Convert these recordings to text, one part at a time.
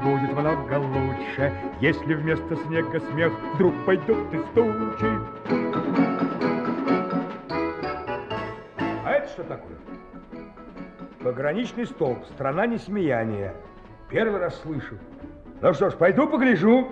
будет много лучше, если вместо снега смех вдруг пойдет из тучи. А это что такое? Пограничный столб, страна несмеяния. Первый раз слышу. Ну что ж, пойду погляжу.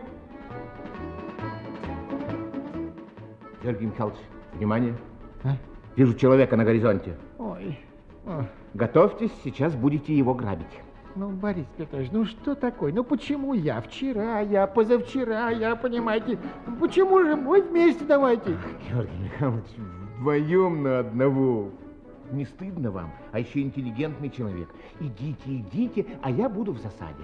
Георгий Михайлович, внимание. Вижу человека на горизонте. Ой. Готовьтесь, сейчас будете его грабить. Ну, Борис Петрович, ну что такое? Ну почему я? Вчера я, позавчера я, понимаете? Почему же мы вместе давайте? Георгий Михайлович, вдвоем на одного. Не стыдно вам, а еще интеллигентный человек. Идите, идите, а я буду в засаде.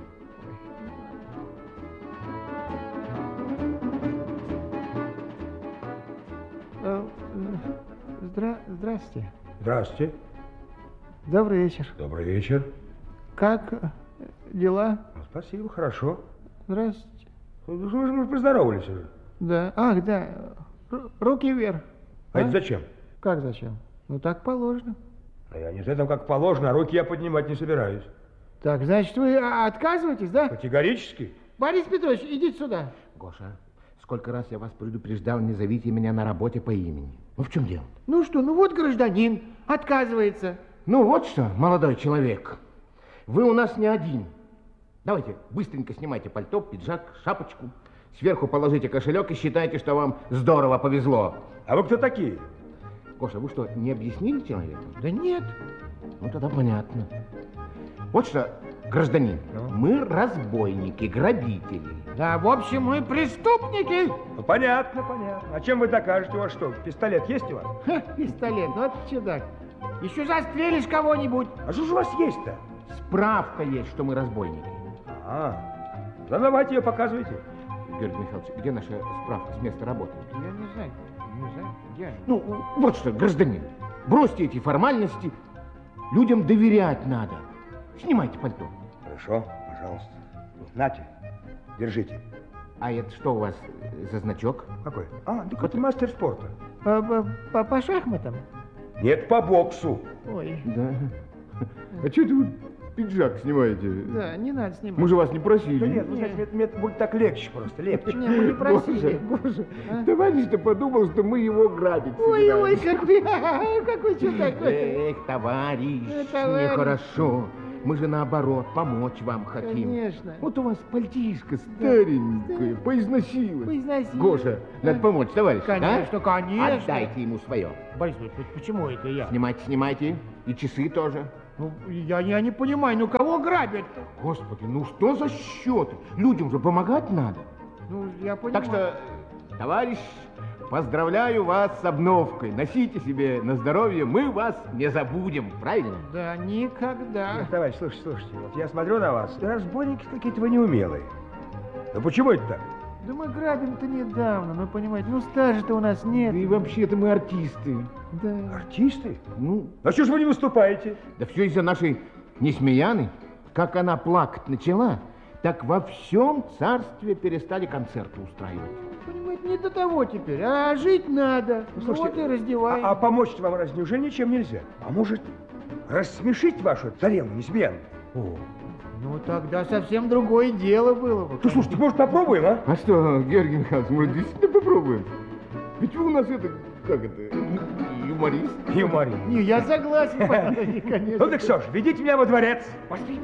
Здрасте. Здрасте. Добрый вечер. Добрый вечер. Как дела? Спасибо, хорошо. Здрасте. Вы же поздоровались уже. Да. Ах, да. Руки вверх. А это зачем? Как зачем? Ну, так положено. А я не знаю, там как положено, а руки я поднимать не собираюсь. Так, значит, вы отказываетесь, да? Категорически. Борис Петрович, идите сюда. Гоша, сколько раз я вас предупреждал, не зовите меня на работе по имени. Ну, в чем дело? Ну что, ну вот гражданин отказывается. Ну, вот что, молодой человек, вы у нас не один. Давайте, быстренько снимайте пальто, пиджак, шапочку. Сверху положите кошелек и считайте, что вам здорово повезло. А вы кто такие? Гоша, вы что, не объяснили человеку? Да нет. Ну, тогда понятно. Вот что, гражданин, мы разбойники, грабители. Да, в общем, мы преступники. Ну, понятно, понятно. А чем вы докажете? У вас что, пистолет есть у вас? Ха, пистолет, вот чудак. Еще застрелишь кого-нибудь. А что же у вас есть-то? Справка есть, что мы разбойники. Ну, давайте ее показывайте. Георгий Михайлович, где наша справка с места работы? Я не знаю, где? Ну, вот что, гражданин, бросьте эти формальности, людям доверять надо. Снимайте пальто. Хорошо, пожалуйста. Нате, держите. А это что у вас за значок? Какой? Так это мастер спорта. По шахматам? Нет, по боксу. Ой. Да. А что это вы пиджак снимаете? Да, не надо снимать. Мы же вас не просили. Да нет, вы знаете, мне будет так легче просто, легче. Не, мы не просили. Гоша, товарищ-то подумал, что мы его грабить Ой, какой чудак. Эх, товарищ, Товарищ. нехорошо. Мы же наоборот, помочь вам хотим. Конечно. Вот у вас пальтишко старенькое, поизносилось. Поизносилось. Гоша, надо помочь, товарищ. Конечно, а? конечно. Отдайте ему свое. Борис Петрович, почему это я? Снимайте. И часы тоже. Ну, я не понимаю, ну кого грабят-то? Господи, ну что за счет? Людям же помогать надо. Ну, я понимаю. Так что, товарищ, поздравляю вас с обновкой. Носите себе на здоровье, мы вас не забудем, правильно? Да, никогда. Нет, товарищ, слушайте, вот я смотрю на вас, разбойники какие-то вы неумелые. Ну почему это так? Да мы грабим-то недавно, ну, понимаете, ну, стажа-то у нас нет. Да и вообще-то мы артисты. Да. Артисты? Ну, А что ж вы не выступаете? да все из-за нашей Несмеяны. Как она плакать начала, так во всем царстве перестали концерты устраивать. Понимаете, не до того теперь, а жить надо. Ну, Слушайте, вот и раздеваем. А помочь вам разве неужели ничем нельзя? А может, рассмешить вашу царевну Несмеяну? Ну, тогда совсем другое дело было бы. Ну, слушайте, может, попробуем, а? А что, Георгий Михайлович, может, действительно попробуем? Ведь вы у нас это, как это, юморист? Юморин. Не, я согласен, конечно. Ну так что ж, ведите меня во дворец. Пошли.